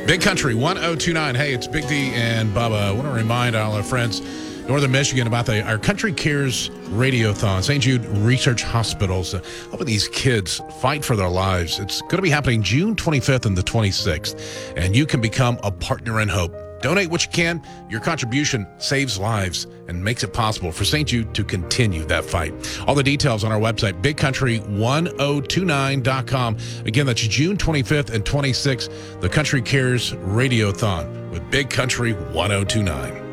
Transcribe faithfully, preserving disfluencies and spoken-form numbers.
Big Country one oh two nine. Hey, it's Big D and Bubba. I want to remind all our friends Northern Michigan about the our Country Cares Radiothon. Saint Jude Research Hospitals uh, helping these kids fight for their lives. It's going to be happening June twenty-fifth and the twenty-sixth, and you can become a partner in hope. Donate what you can. Your contribution saves lives and makes it possible for Saint Jude to continue that fight. All the details on our website, big country one oh two nine dot com. Again, that's June twenty-fifth and twenty-sixth, the Country Cares Radiothon with Big Country one oh two nine.